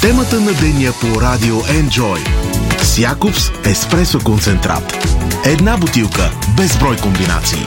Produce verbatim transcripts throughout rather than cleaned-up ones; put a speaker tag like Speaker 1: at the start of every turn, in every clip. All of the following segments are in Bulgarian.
Speaker 1: Темата на деня по радио Enjoy с Якобс еспресо концентрат. Една бутилка, безброй комбинации.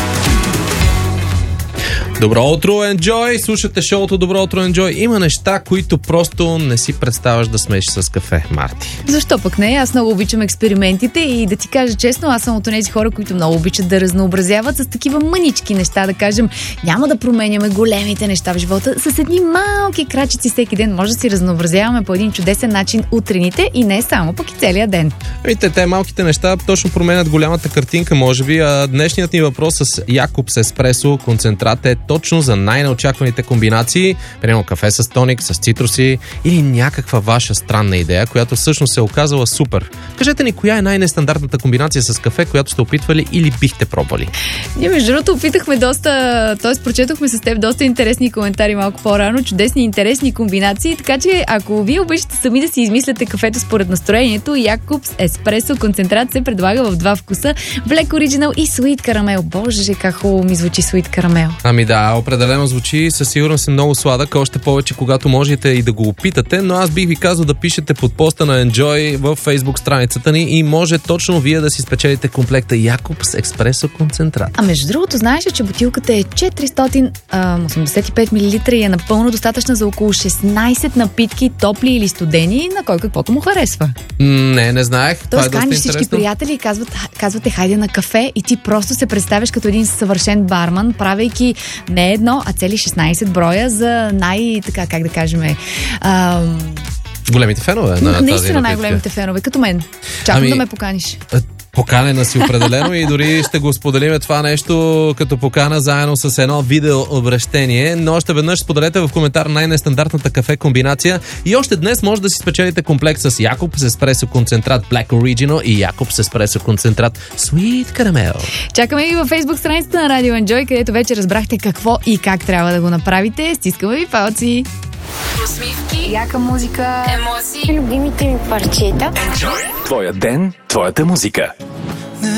Speaker 2: Добро утро, Enjoy! Слушате шоуто Добро утро, Enjoy. Има неща, които просто не си представяш да смееш с кафе, Марти.
Speaker 3: Защо пък не? Аз много обичам експериментите и да ти кажа честно, аз съм от тези хора, които много обичат да разнообразяват с такива мънички неща, да кажем, няма да променяме големите неща в живота, с едни малки крачици всеки ден може да си разнообразяваме по един чудесен начин утрените и не само, пък и целия ден.
Speaker 2: Видите, те малките неща точно променят голямата картинка, може би, а днешният ни въпрос с Якобс еспресо концентрат е точно за най-неочакваните комбинации, примерно кафе с тоник, с цитруси или някаква ваша странна идея, която всъщност се е оказала супер. Кажете ни, коя е най-нестандартната комбинация с кафе, която сте опитвали или бихте пробвали?
Speaker 3: Ние между другото опитахме доста, т.е. прочетохме с теб доста интересни коментари малко по-рано, чудесни интересни комбинации, така че ако вие обичате сами да си измисляте кафето според настроението, Якобс еспресо концентрат се предлага в два вкуса, Black Original и Sweet Caramel. Боже, как хубаво ми звучи Sweet Caramel.
Speaker 2: Ами да, определено звучи, със сигурност е много сладък, още повече когато можете и да го опитате, но аз бих ви казал да пишете под поста на Enjoy в Facebook страницата ни и може точно вие да си спечелите комплекта Якобс еспресо концентрат.
Speaker 3: А между другото, знаеш ли, че бутилката е четиристотин осемдесет и пет милилитра и е напълно достатъчна за около шестнайсет напитки, топли или студени, на кой каквото му харесва.
Speaker 2: Не, не знаех.
Speaker 3: Тоест,
Speaker 2: това е
Speaker 3: каниш
Speaker 2: доста
Speaker 3: всички
Speaker 2: интересно.
Speaker 3: приятели и казват, казвате хайде на кафе и ти просто се представяш като един съвършен барман, правейки не едно, а цели шестнайсет броя за най, така, как да кажем, ам...
Speaker 2: големите фенове на тази напитка.
Speaker 3: Наистина най-големите фенове, като мен. Чакам
Speaker 2: Ами...
Speaker 3: да ме поканиш.
Speaker 2: Поканена си определено и дори ще го споделиме това нещо като покана заедно с едно видео обращение, но още веднъж споделете в коментар най-нестандартната кафе комбинация и още днес може да си спечелите комплект с Якобс еспресо концентрат Black Original и Якобс еспресо концентрат Sweet Caramel.
Speaker 3: Чакаме ви във Facebook страницата на Радио Enjoy, където вече разбрахте какво и как трябва да го направите. Стискаме ви палци!
Speaker 4: Усмивки,
Speaker 5: яка музика,
Speaker 4: емоции,
Speaker 5: любимите ми парчета.
Speaker 6: Enjoy. Твоя ден, твоята музика.